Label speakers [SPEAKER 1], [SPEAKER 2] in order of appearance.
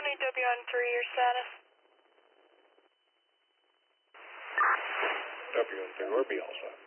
[SPEAKER 1] County, WN3, your status?
[SPEAKER 2] WN3, we'll be all set.